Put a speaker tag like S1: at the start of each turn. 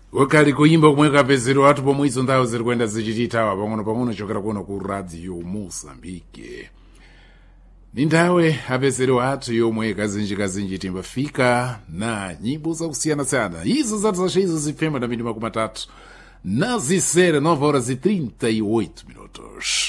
S1: wakali kuimba kumweka pezero watu pomwe izo ndawo ziri kwenda zichititawa pang'ono chokera kuno ku radio Mozambique. Ni nthawe apezero athu yomwe kazinji timbafika na nyimbo zakusiyana-siyana. Izo zathu izo zifema na 3 na zisera 9 horas e 38 minutos.